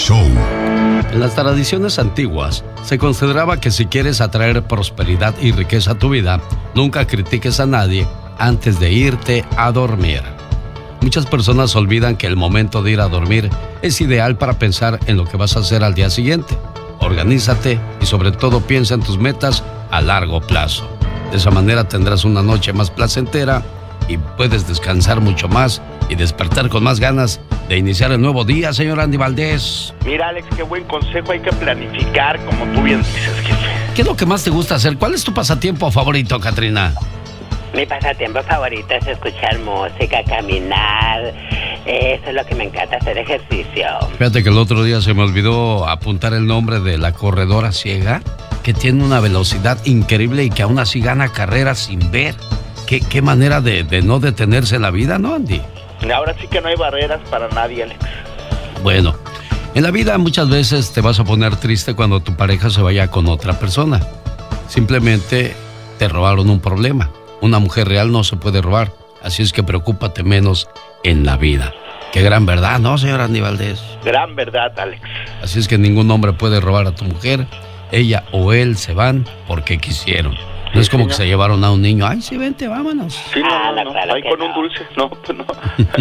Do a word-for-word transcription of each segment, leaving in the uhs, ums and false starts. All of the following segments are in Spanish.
Show. En las tradiciones antiguas, se consideraba que si quieres atraer prosperidad y riqueza a tu vida, nunca critiques a nadie antes de irte a dormir. Muchas personas olvidan que el momento de ir a dormir es ideal para pensar en lo que vas a hacer al día siguiente. Organízate y sobre todo piensa en tus metas a largo plazo. De esa manera tendrás una noche más placentera y puedes descansar mucho más y despertar con más ganas de iniciar el nuevo día, señor Andy Valdés. Mira, Alex, qué buen consejo. Hay que planificar, como tú bien dices, jefe. ¿Qué es lo que más te gusta hacer? ¿Cuál es tu pasatiempo favorito, Katrina? Mi pasatiempo favorito es escuchar música, caminar. Eso es lo que me encanta, hacer ejercicio. Fíjate que el otro día se me olvidó apuntar el nombre de la corredora ciega, que tiene una velocidad increíble y que aún así gana carreras sin ver. ¿Qué, qué manera de, de no detenerse en la vida, ¿no, Andy? Ahora sí que no hay barreras para nadie, Alex. Bueno, en la vida muchas veces te vas a poner triste cuando tu pareja se vaya con otra persona. Simplemente te robaron un problema. Una mujer real no se puede robar, así es que preocúpate menos en la vida. Qué gran verdad, ¿no, señor Andy Valdés? Gran verdad, Alex. Así es que ningún hombre puede robar a tu mujer. Ella o él se van porque quisieron. No es como que se llevaron a un niño. Ay, sí, vente, vámonos. Sí, no, Ah, no, no, no. claro Ahí que con no. un dulce. No, pues no.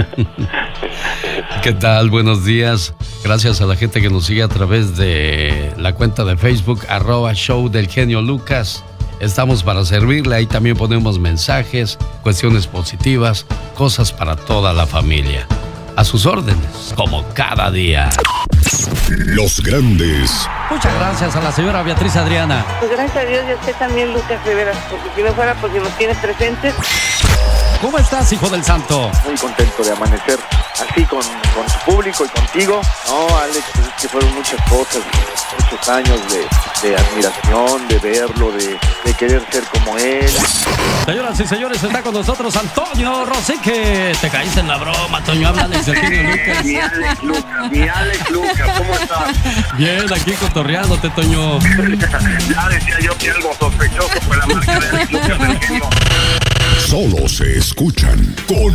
¿Qué tal? Buenos días. Gracias a la gente que nos sigue a través de la cuenta de Facebook, arroba show del genio Lucas. Estamos para servirle. Ahí también ponemos mensajes, cuestiones positivas, cosas para toda la familia. A sus órdenes, como cada día. Los grandes Muchas gracias a la señora Beatriz Adriana. Pues gracias a Dios y a usted también, Lucas Rivera, porque si no fuera porque nos tiene presentes. ¿Cómo estás, hijo del santo? Muy contento de amanecer así con, con tu público y contigo. No, Alex, pues es que fueron muchas cosas, muchos años de, de admiración, de verlo, de, de querer ser como él. Señoras y señores, está con nosotros Antonio Rosique. Te caíste en la broma, Toño. Háblales del genio Lucas. Mi Alex Lucas, mi Alex Lucas, ¿cómo estás? Bien, aquí cotorreándote, Toño. Ya decía yo que algo sospechoso fue la marca de Alex Lucas del genio. solo se escuchan con